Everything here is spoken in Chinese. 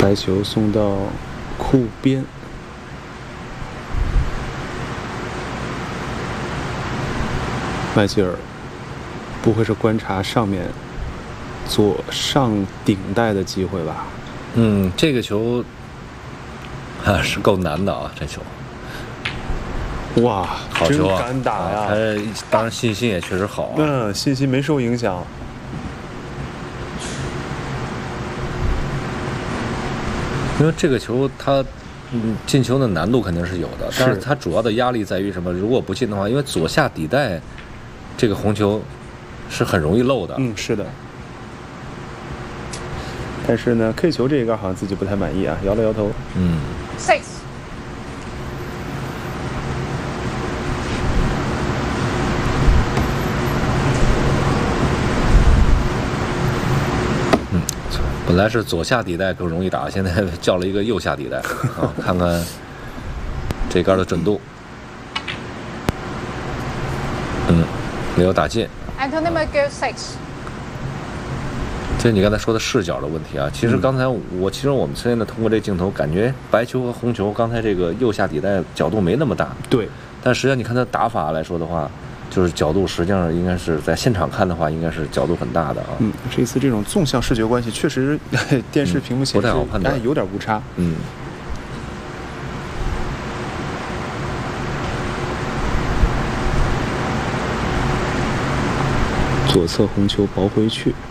白球送到库边，麦吉尔不会是观察上面左上顶带的机会吧？ 这个球是够难的啊，这球。 哇， 好球啊！ 真敢打呀！ 他当然信心也确实好啊。 信心没受影响。 因为这个球它，进球的难度肯定是有的，但是它主要的压力在于什么？如果不进的话，因为左下底带这个红球是很容易漏的。 是的。但是呢 ，K 球这一杆好像自己不太满意啊，摇了摇头。 6。 本来是左下底带更容易打，现在叫了一个右下底带啊，看看这杆的准度。没有打进。 Anthony McGill 6。 这你刚才说的视角的问题啊，其实刚才其实我们现在通过这镜头感觉白球和红球刚才这个右下底带角度没那么大。 对。 但实际上你看它打法来说的话，就是角度实际上应该是在现场看的话，应该是角度很大的啊。 这次这种纵向视觉关系确实电视屏幕显示不太好判断， 有点误差。左侧红球薄回去。